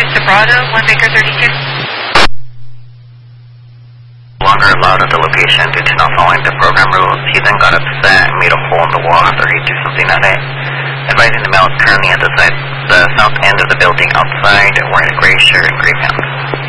to Bravo, 1 Baker 32. Longer allowed at the location due to not following the program rules. He then got upset and made a hole in the wall after he threw something at it. Advising the male is currently at the south end of the building outside and wearing a gray shirt and gray pants.